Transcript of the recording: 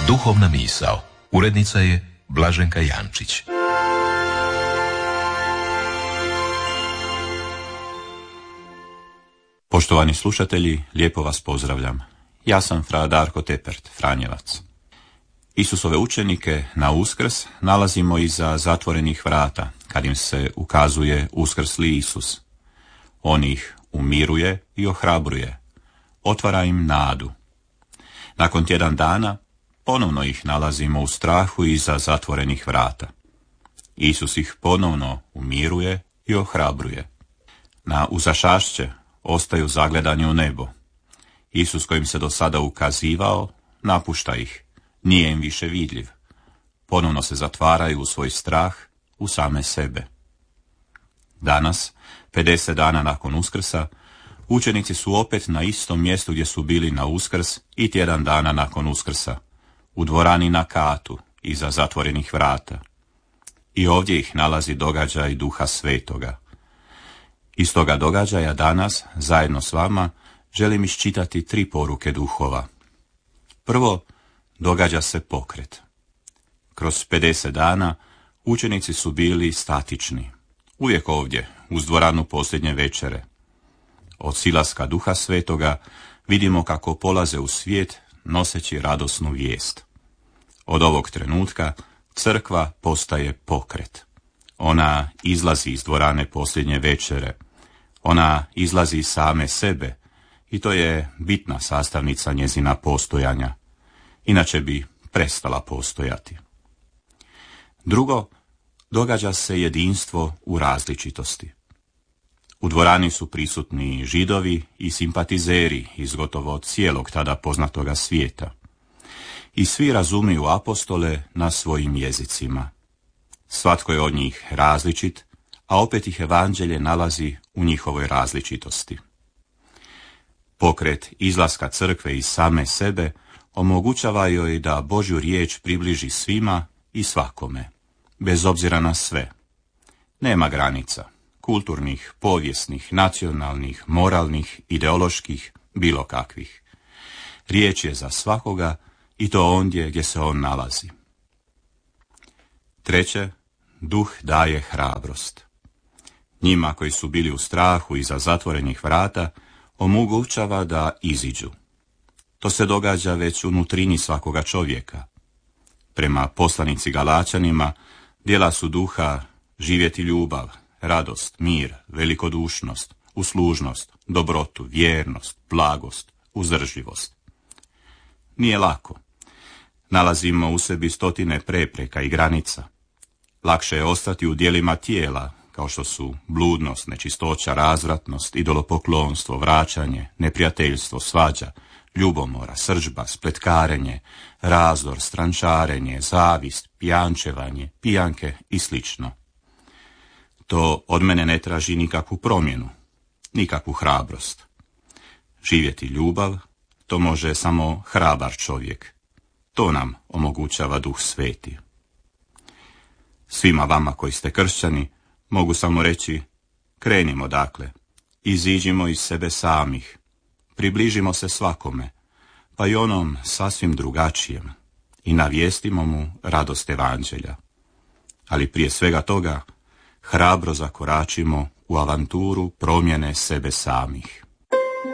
Duhovna misao. Urednica je Blaženka Jančić. Poštovani slušatelji, lijepo vas pozdravljam. Ja sam fra Darko Tepert, Franjevac. Isusove učenike na Uskrs nalazimo iza zatvorenih vrata, kad im se ukazuje uskrsli Isus. On ih umiruje i ohrabruje, otvara im nadu. Nakon tjedan dana ponovno ih nalazimo u strahu iza zatvorenih vrata. Isus ih ponovno umiruje i ohrabruje. Na uzašašće ostaju zagledani u nebo. Isus kojim se do sada ukazivao napušta ih, nije im više vidljiv. Ponovno se zatvaraju u svoj strah, u same sebe. Danas, 50 dana nakon Uskrsa, učenici su opet na istom mjestu gdje su bili na Uskrs i tjedan dana nakon Uskrsa, u dvorani na katu, iza zatvorenih vrata. I ovdje ih nalazi događaj Duha Svetoga. Iz toga događaja danas, zajedno s vama, želim iščitati 3 poruke duhova. Prvo, događa se pokret. Kroz 50 dana učenici su bili statični. Uvijek ovdje, uz dvoranu posljednje večere. Od silaska Duha Svetoga vidimo kako polaze u svijet noseći radosnu vijest. Od ovog trenutka crkva postaje pokret. Ona izlazi iz dvorane posljednje večere. Ona izlazi iz same sebe i to je bitna sastavnica njezina postojanja. Inače bi prestala postojati. Drugo, događa se jedinstvo u različitosti. U dvorani su prisutni Židovi i simpatizeri iz gotovo cijelog tada poznatoga svijeta. I svi razumiju apostole na svojim jezicima. Svatko je od njih različit, a opet ih evanđelje nalazi u njihovoj različitosti. Pokret izlaska crkve iz same sebe omogućava joj da Božju riječ približi svima i svakome, bez obzira na sve. Nema granica, kulturnih, povijesnih, nacionalnih, moralnih, ideoloških, bilo kakvih. Riječ je za svakoga i to ondje gdje se on nalazi. Treće, Duh daje hrabrost. Njima koji su bili u strahu iza zatvorenih vrata omogućava da iziđu. To se događa već u nutrini svakoga čovjeka. Prema poslanici Galačanima, djela su duha živjeti ljubav, radost, mir, velikodušnost, uslužnost, dobrotu, vjernost, blagost, uzdržljivost. Nije lako. Nalazimo u sebi stotine prepreka i granica. Lakše je ostati u djelima tijela, kao što su bludnost, nečistoća, razvratnost, idolopoklonstvo, vraćanje, neprijateljstvo, svađa, ljubomora, srdžba, spletkarenje, razdor, strančarenje, zavist, pijančevanje, pijanke i slično. To od mene ne traži nikakvu promjenu, nikakvu hrabrost. Živjeti ljubav, to može samo hrabar čovjek. To nam omogućava Duh Sveti. Svima vama koji ste kršćani, mogu samo reći, krenimo dakle, iziđimo iz sebe samih, približimo se svakome, pa i onom sasvim drugačijem, i navijestimo mu radost evanđelja. Ali prije svega toga, hrabro zakoračimo u avanturu promjene sebe samih.